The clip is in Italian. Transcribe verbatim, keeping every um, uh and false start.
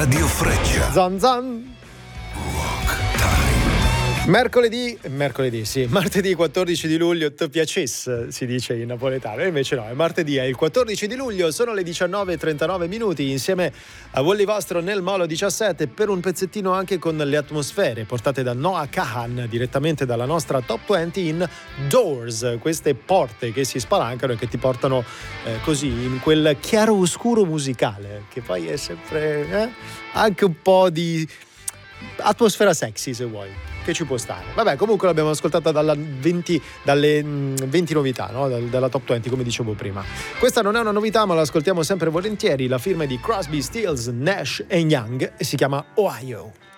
Radio Freccia. Zan zan. Mercoledì, mercoledì sì, martedì quattordici di luglio, ti piacesse, si dice in napoletano, e invece no, è martedì, è il quattordici di luglio, sono le diciannove e trentanove minuti, insieme a Wally Vostro nel Molo diciassette, per un pezzettino anche con le atmosfere portate da Noah Kahan, direttamente dalla nostra Top venti in Doors, queste porte che si spalancano e che ti portano eh, così in quel chiaro oscuro musicale, che poi è sempre eh, anche un po' di atmosfera sexy, se vuoi, che ci può stare. Vabbè, comunque l'abbiamo ascoltata dalla venti, dalle venti novità, no? Dalla Top venti, come dicevo prima. Questa non è una novità, ma l'ascoltiamo sempre volentieri. La firma è di Crosby, Stills, Nash e Young e si chiama Ohio.